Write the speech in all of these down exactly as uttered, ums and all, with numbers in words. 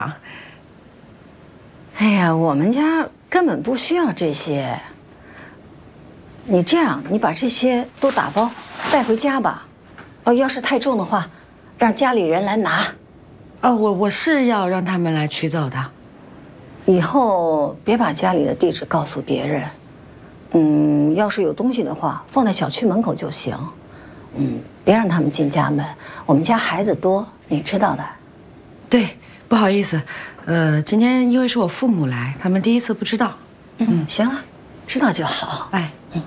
哎呀，我们家根本不需要这些。你这样，你把这些都打包带回家吧。哦，要是太重的话，让家里人来拿。 哦，我我是要让他们来取走的。 以后别把家里的地址告诉别人。嗯，要是有东西的话，放在小区门口就行。嗯，别让他们进家门。我们家孩子多，你知道的。 对，不好意思，呃，今天因为是我父母来，他们第一次不知道。 嗯，行了，知道就好。 哎，嗯。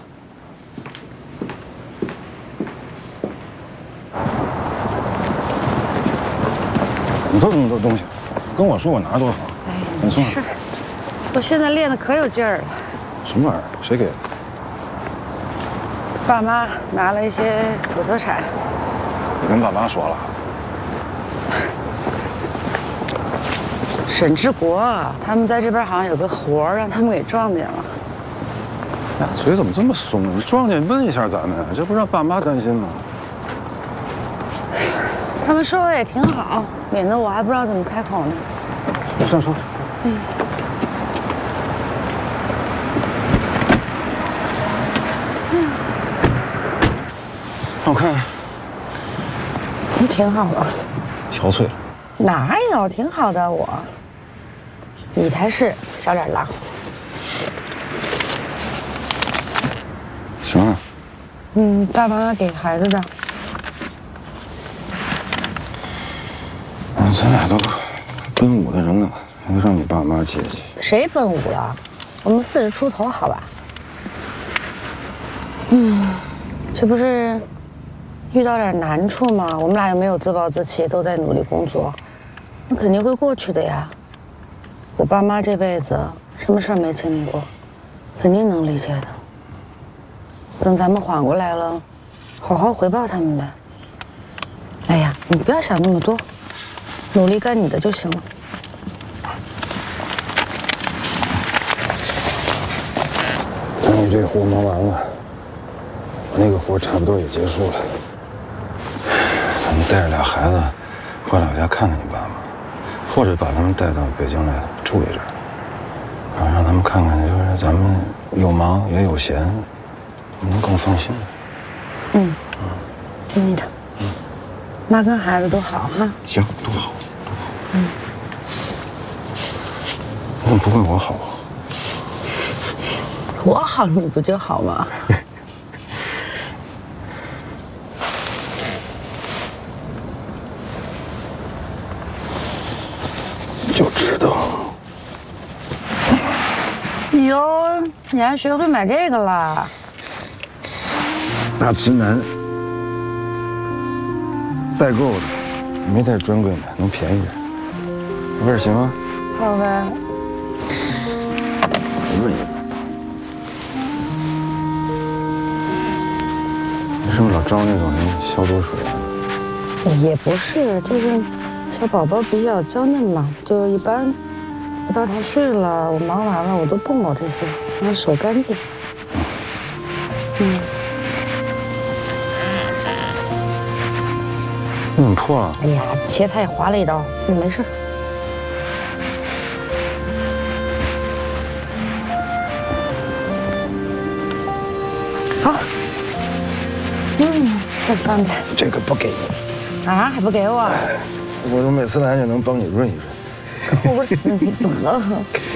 你做这么多东西，跟我说我拿多好。 哎， 没事。 我现在练的可有劲儿了。 什么玩意儿？谁给的？ 爸妈拿了一些土特产。 你跟爸妈说了？ 沈志国他们在这边好像有个活儿，让他们给撞见了。 呀，嘴怎么这么松啊？你撞见问一下咱们，这不让爸妈担心吗？ 他们说的也挺好，免得我还不知道怎么开口呢。 上车。嗯。让我看。 嗯，挺好的。 憔悴了。 哪有？挺好的，我。你才是小脸狼。 行啊。 嗯，爸妈给孩子的。 啊，咱俩都奔五的人了，还让你爸妈接济。 谁奔五了？我们四十出头，好吧？嗯，这不是遇到点难处吗？我们俩又没有自暴自弃，都在努力工作，那肯定会过去的呀。我爸妈这辈子什么事儿没经历过，肯定能理解的。等咱们缓过来了，好好回报他们呗。哎呀，你不要想那么多，努力干你的就行了。 等你这活忙完了，我那个活差不多也结束了。咱们带着俩孩子回老家看看你爸妈，或者把他们带到北京来住一阵，然后让他们看看，就是咱们有忙也有闲，能更放心。 嗯嗯，听你的。嗯，妈跟孩子都好哈。 行，都好，都好。嗯。那不会我好？ 我好，你不就好吗？ 就知道。 哟，你还学会买这个了？ 大直男，代购的，没带专柜买，能便宜点。味儿行吗？ 好呗。 润一点。你是不是老招那种人消毒水啊？ 也不是，就是小宝宝比较娇嫩嘛，就一般我到他睡了，我忙完了，我都不抹这些，让他手干净。嗯。 你怎么破了？ 哎呀，切菜划了一刀，嗯，没事。好。嗯，这方便。 这个不给你。 啊，还不给我？ 我说每次来就能帮你润一润。 抠死你！怎么了？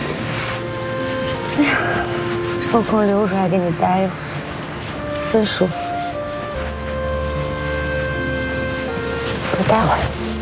哎呀，抽空流水还给你待一会儿，真舒服。我待会儿。